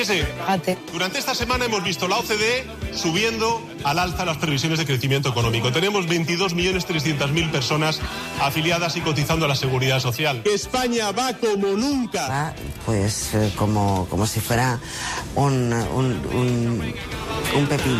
Fíjese, durante esta semana hemos visto la OCDE subiendo al alza las previsiones de crecimiento económico. Tenemos 22.300.000 personas afiliadas y cotizando a la Seguridad Social. España va como nunca. Va, pues como si fuera un pepino.